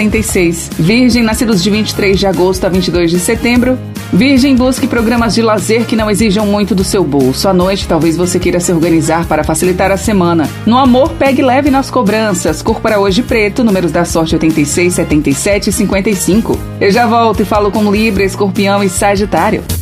76. Virgem, nascidos de 23 de agosto a 22 de setembro. Virgem, busque programas de lazer que não exijam muito do seu bolso. À noite, talvez você queira se organizar para facilitar a semana. No amor, pegue leve nas cobranças. Cor para hoje preto, números da sorte 86, 77 e 55. Eu já volto e falo com Libra, Escorpião e Sagitário.